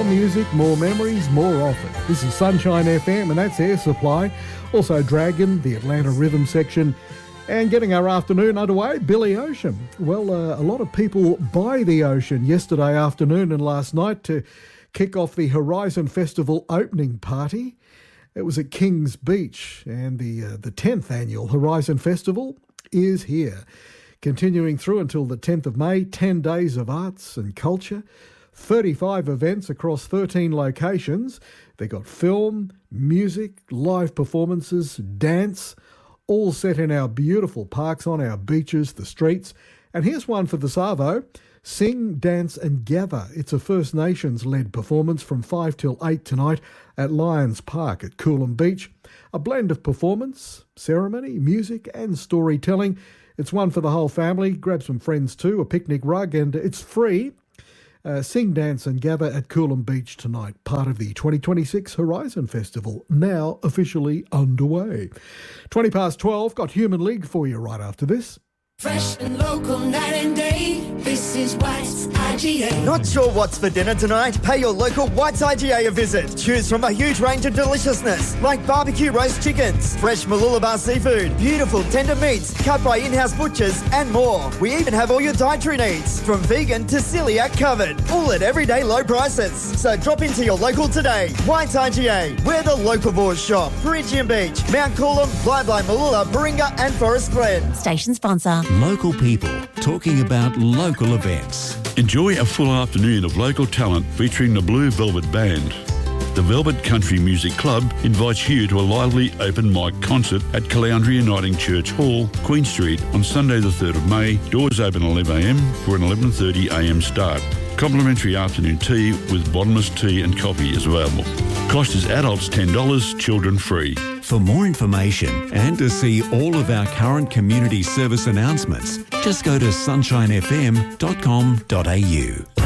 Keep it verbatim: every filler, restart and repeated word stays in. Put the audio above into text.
music, more memories, more often. This is Sunshine F M, and that's Air Supply. Also Dragon, the Atlanta Rhythm section. And getting our afternoon underway, Billy Ocean. Well, uh, a lot of people by the ocean yesterday afternoon and last night to kick off the Horizon Festival opening party. It was at Kings Beach, and the uh, the tenth annual Horizon Festival is here. Continuing through until the tenth of May, ten days of arts and culture, thirty-five events across thirteen locations. They got film, music, live performances, dance, all set in our beautiful parks, on our beaches, the streets. And here's one for the Savo. Sing, Dance and Gather. It's a First Nations-led performance from five till eight tonight at Lions Park at Coolum Beach. A blend of performance, ceremony, music and storytelling. It's one for the whole family. Grab some friends too, a picnic rug, and it's free. Uh, Sing, Dance and Gather at Coolum Beach tonight, part of the twenty twenty-six Horizon Festival, now officially underway. twenty past twelve, got Human League for you right after this. Fresh and local night and day, this is White's I G A. Not sure what's for dinner tonight? Pay your local White's I G A a visit. Choose from a huge range of deliciousness, like barbecue roast chickens, fresh Mooloolaba seafood, beautiful tender meats cut by in-house butchers, and more. We even have all your dietary needs, from vegan to celiac covered, all at everyday low prices. So drop into your local today. White's I G A, where the local boys shop. Perigium Beach, Mount Coolum, Bly Bly, Mooloola, Baringa and Forest Glen. Station sponsor. Local people talking about local events. Enjoy a full afternoon of local talent featuring the Blue Velvet Band. The Velvet Country Music Club invites you to a lively open mic concert at Caloundra Uniting Church Hall, Queen Street, on Sunday the third of May. Doors open at eleven a m for an eleven thirty a m start. Complimentary afternoon tea with bottomless tea and coffee is available. Cost is adults ten dollars, children free. For more information and to see all of our current community service announcements, just go to sunshine f m dot com dot a u.